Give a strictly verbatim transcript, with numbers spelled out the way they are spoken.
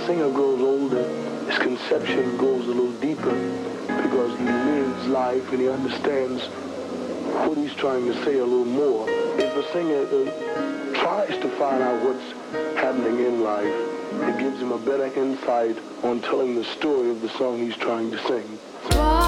singer grows older, his conception goes a little deeper because he lives life and he understands what he's trying to say a little more. If the singer uh, tries to find out what's happening in life, it gives him a better insight on telling the story of the song he's trying to sing.